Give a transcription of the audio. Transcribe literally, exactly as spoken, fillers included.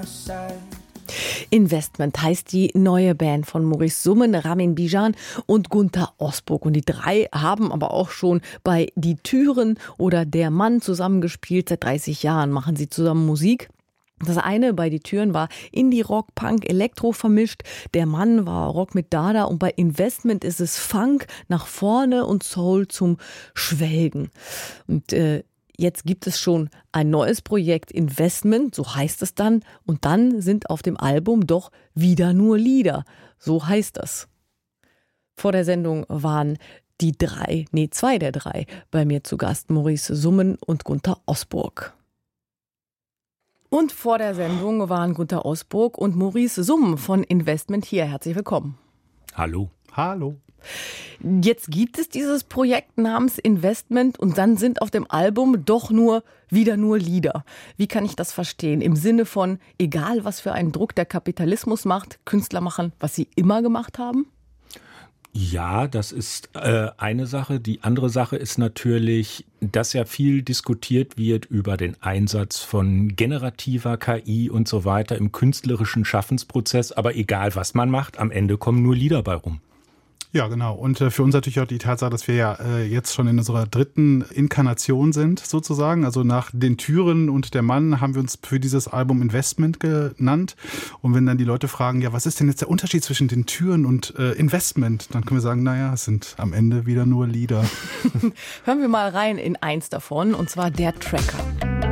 Investment heißt die neue Band von Maurice Summen, Ramin Bijan und Gunter Osburg. Und die drei haben aber auch schon bei Die Türen oder Der Mann zusammengespielt. Seit dreißig Jahren machen sie zusammen Musik. Das eine bei Die Türen war Indie-Rock, Punk, Elektro vermischt. Der Mann war Rock mit Dada und bei Investment ist es Funk nach vorne und Soul zum Schwelgen. Und äh, jetzt gibt es schon ein neues Projekt Investment, so heißt es dann. Und dann sind auf dem Album doch wieder nur Lieder. So heißt das. Vor der Sendung waren die drei, nee, zwei der drei bei mir zu Gast, Maurice Summen und Gunter Osburg. Und vor der Sendung waren Gunter Osburg und Maurice Summen von Investment hier. Herzlich willkommen. Hallo. Hallo. Jetzt gibt es dieses Projekt namens Investment und dann sind auf dem Album doch nur wieder nur Lieder. Wie kann ich das verstehen? Im Sinne von, egal was für einen Druck der Kapitalismus macht, Künstler machen, was sie immer gemacht haben? Ja, das ist äh, eine Sache. Die andere Sache ist natürlich, dass ja viel diskutiert wird über den Einsatz von generativer K I und so weiter im künstlerischen Schaffensprozess. Aber egal, was man macht, am Ende kommen nur Lieder bei rum. Ja, genau. Und äh, für uns natürlich auch die Tatsache, dass wir ja äh, jetzt schon in unserer dritten Inkarnation sind, sozusagen. Also nach Den Türen und Der Mann haben wir uns für dieses Album Investment genannt. Und wenn dann die Leute fragen, ja, was ist denn jetzt der Unterschied zwischen Den Türen und äh, Investment? Dann können wir sagen, naja, es sind am Ende wieder nur Lieder. Hören wir mal rein in eins davon, und zwar Der Tracker.